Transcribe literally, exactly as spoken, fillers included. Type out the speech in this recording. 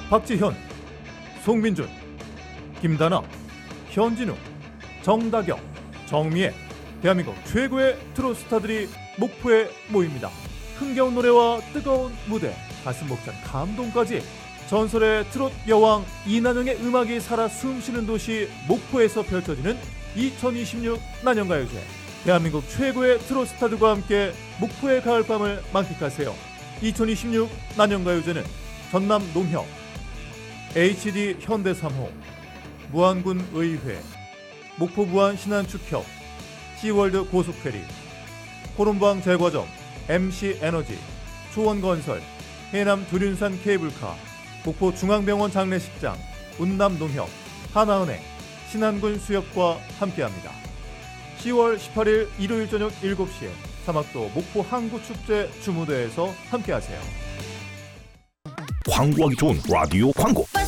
박지현, 송민준, 김다나, 현진우, 정다경, 정미애, 대한민국 최고의 트로트 스타들이 목포에 모입니다. 흥겨운 노래와 뜨거운 무대, 가슴 벅찬 감동까지 전설의 트로트 여왕 이난영의 음악이 살아 숨쉬는 도시 목포에서 펼쳐지는 이천이십육 난영가요제. 대한민국 최고의 트로트 스타들과 함께 목포의 가을밤을 만끽하세요. 이천이십육 난영가요제는 전남 농협, 에이치디 현대삼호, 무안군 의회, 목포 무안 신안축협, 시월드 고속페리, 호론방 제과점, 엠씨에너지, 초원건설, 해남 두륜산 케이블카, 목포 중앙병원 장례식장, 운남농협, 하나은행, 신안군 수협과 함께합니다. 시월 십팔일 일요일 저녁 일곱 시에 사막도 목포 항구축제 주무대에서 함께하세요. 광고하기 좋은 라디오 광고.